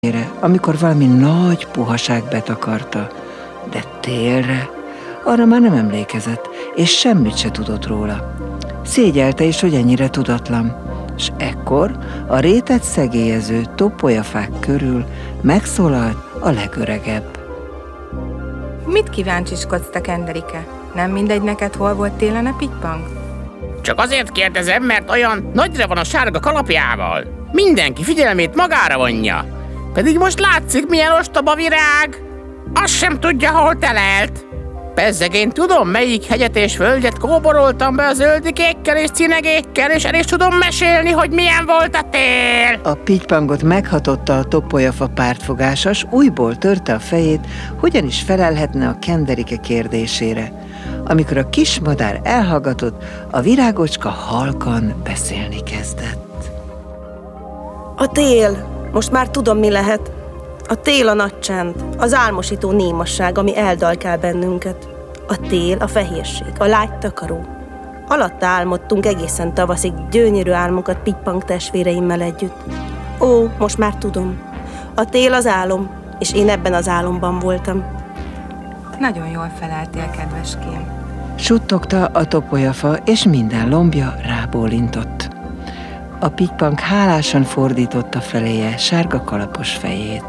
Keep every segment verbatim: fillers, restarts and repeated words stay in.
amikor valami nagy puhaság betakarta, de télre arra már nem emlékezett, és semmit se tudott róla. Szégyelte is, hogy ennyire tudatlan, s ekkor a rétet szegélyező topolyafák körül megszólalt a legöregebb. Mit kíváncsiskodsz, te Kenderike? Nem mindegy neked, hol volt télen a Pittypang? Csak azért kérdezem, mert olyan nagyra van a sárga kalapjával. Mindenki figyelmét magára vonja. Pedig most látszik, milyen ostoba virág. Azt sem tudja, hol telelt. Bezzeg, én tudom, melyik hegyet és völgyet kóboroltam be a zöldikékkel és cinegékkel, és el is tudom mesélni, hogy milyen volt a tél. A Pittypangot meghatotta a topolyafa pártfogása, s újból törte a fejét, hogyan is felelhetne a Kenderike kérdésére. Amikor a kis madár elhallgatott, a virágocska halkan beszélni kezdett. A tél! Most már tudom, mi lehet. A tél a nagy csend, az álmosító némasság, ami eldalkál bennünket. A tél a fehérség, a lágy takaró. Alatta álmodtunk egészen tavaszig gyönyörű álmokat Pittypang testvéreimmel együtt. Ó, most már tudom. A tél az álom, és én ebben az álomban voltam. Nagyon jól feleltél, kedveském. Suttogta a topolyafa, és minden lombja rábólintott. A Pittypang hálásan fordította feléje sárga kalapos fejét.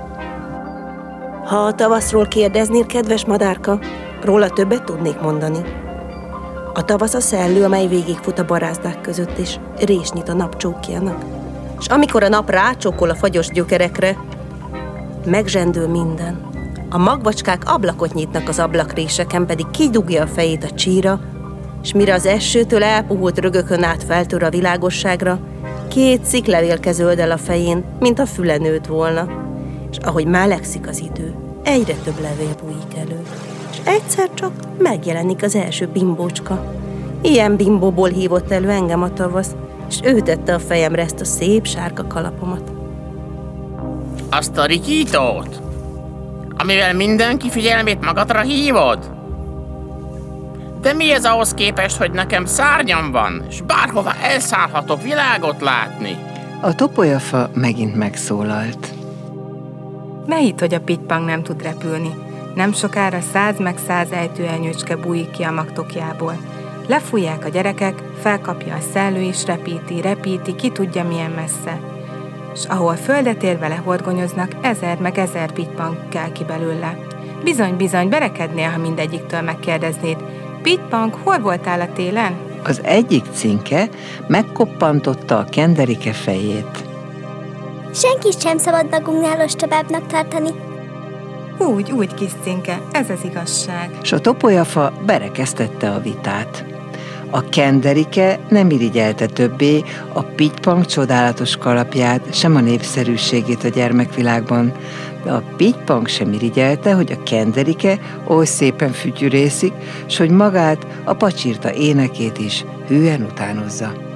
Ha a tavaszról kérdeznél, kedves madárka, róla többet tudnék mondani. A tavasz a szellő, amely végigfut a barázdák között, és rést nyit a napcsókjának. És amikor a nap rácsókol a fagyos gyökerekre, megzsendül minden. A magvacskák ablakot nyitnak az ablakréseken, pedig kidugja a fejét a csíra, és mire az esőtől elpuhult rögökön át feltör a világosságra, két sziklevélke zöld el a fején, mint a füle nőtt volna. És ahogy melegszik az idő, egyre több levél bújik elő, és egyszer csak megjelenik az első bimbócska. Ilyen bimbóból hívott elő engem a tavasz, és ő tette a fejemre ezt a szép sárga kalapomat. Azt a rikítót, amivel mindenki figyelmét magadra hívod? De mi ez ahhoz képest, hogy nekem szárnyam van, és bárhova elszállhatok világot látni? A topolyafa megint megszólalt. Ne hidd, hogy a Pittypang nem tud repülni. Nem sokára száz meg száz ejtőernyőcske bújik ki a magtokjából. Lefújják a gyerekek, felkapja a szellő és repíti, repíti, ki tudja milyen messze. És ahol földet ér vele horgonyoznak, ezer meg ezer Pittypang kell ki belőle. Bizony-bizony, berekednél, ha mindegyiktől megkérdeznéd. Pittypang, hol voltál a télen? Az egyik cinke megkoppantotta a Kenderike fejét. Senkit sem szabad magunknál ostobábbnak tartani. Úgy, úgy, kis cinke, ez az igazság. S a topolyafa berekeztette a vitát. A Kenderike nem irigyelte többé a Pittypang csodálatos kalapját, sem a népszerűségét a gyermekvilágban, de a Pittypang sem irigyelte, hogy a Kenderike oly szépen fütyűrészik, s hogy magát, a pacsirta énekét is hűen utánozza.